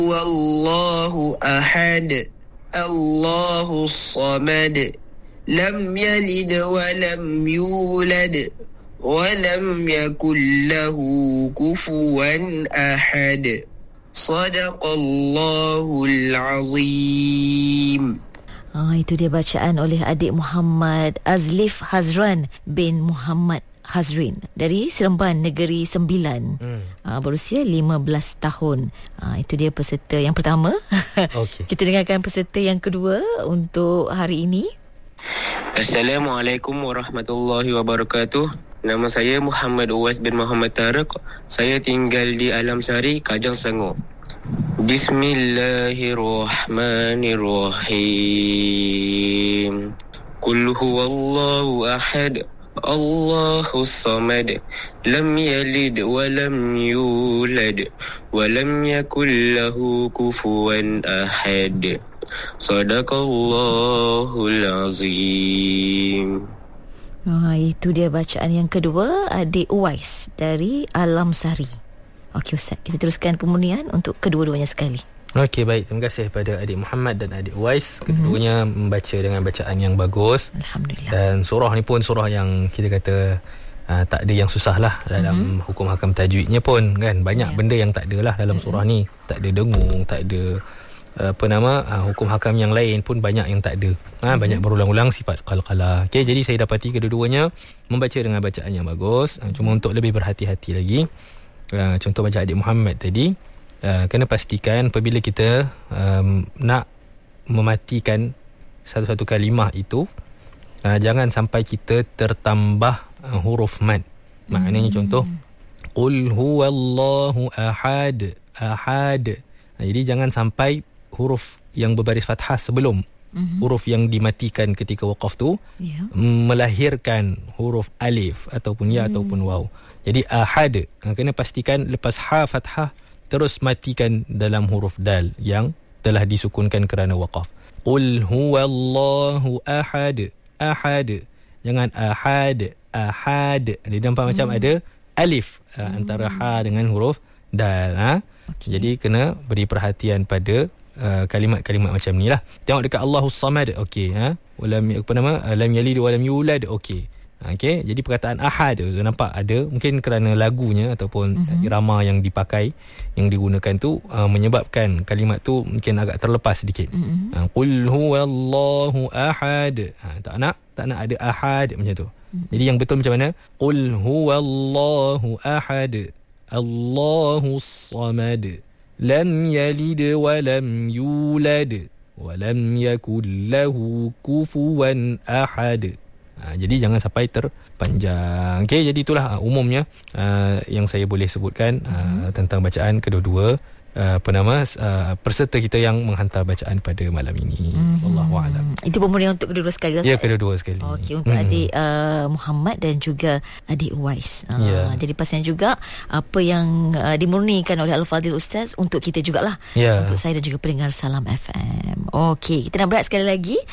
Wallahu ahad, Allahus samad, lam yalid wa lam yulad, wa lam yakul lahu kufuwan ahad. Sadaqallahul azim. Itu dia bacaan oleh adik Muhammad Azlif Hazran bin Muhammad Hazrin dari Seremban Negeri Sembilan, berusia 15 tahun. Itu dia peserta yang pertama. Okay. Kita dengarkan peserta yang kedua untuk hari ini. Assalamualaikum warahmatullahi wabarakatuh. Nama saya Muhammad Uwais bin Muhammad Tariq. Saya tinggal di Alam Sari, Kajang Sengok. Bismillahirrahmanirrahim. Qul huwallahu ahad, Allahus samad, lam yalid wa lam yulad, wa lam yakul lahu kufuwan ahad. Sadaqallahul azim. Itu dia bacaan yang kedua, adik Uwais dari Alam Sari. Okey Ustaz, kita teruskan pemurnian untuk kedua-duanya sekali. Okey, baik. Terima kasih kepada adik Muhammad dan adik Uwais. Keduanya membaca dengan bacaan yang bagus. Alhamdulillah. Dan surah ni pun surah yang kita kata tak ada yang susah lah dalam hukum hakam tajwidnya pun kan. Banyak benda yang tak ada lah dalam surah ni. Tak ada dengung, tak ada hukum hakam yang lain pun banyak yang tak ada. Banyak berulang-ulang sifat qalqalah. Okey, jadi saya dapati kedua-duanya membaca dengan bacaan yang bagus. Cuma untuk lebih berhati-hati lagi, contoh baca adik Muhammad tadi, kena pastikan apabila kita nak mematikan satu-satu kalimah itu, jangan sampai kita tertambah huruf mad. Maknanya contoh, qul huwallahu ahad, ahad. Jadi jangan sampai huruf yang berbaris fathah sebelum huruf yang dimatikan ketika waqaf tu melahirkan huruf alif ataupun ya ataupun waw. Jadi ahad, kena pastikan lepas ha fathah terus matikan dalam huruf dal yang telah disukunkan kerana waqaf. Qul huwallahu ahad, ahad. Jangan ahad, ahad. Dia nampak macam ada alif antara ha dengan huruf dal. Jadi kena beri perhatian pada kalimat-kalimat macam ni lah. Tengok dekat Allahus samad, okey, lam yalid wa lam yulad, okey. Okey, jadi perkataan ahad tu nampak ada, mungkin kerana lagunya ataupun irama yang dipakai, yang digunakan tu menyebabkan kalimat tu mungkin agak terlepas sedikit. Qul huwallahu ahad, tak nak ada ahad macam tu. Jadi yang betul macam mana? Qul huwallahu ahad, Allahus samad, lam yalid wa lam yulad, wa lam yakul lahu kufuwan ahad. Jadi jangan sampai terpanjang. Okey, jadi itulah umumnya yang saya boleh sebutkan tentang bacaan kedua-dua peserta kita yang menghantar bacaan pada malam ini. Wallahu a'lam. Itu pemurnian untuk kedua-dua sekali. Ya, kedua-dua sekali. Okey, untuk adik Muhammad dan juga adik Uwais. Jadi pastikan juga apa yang dimurnikan oleh Al-Fadhil Ustaz untuk kita jugalah. Untuk saya dan juga pendengar Salam FM. Okey, kita nak berehat sekali lagi.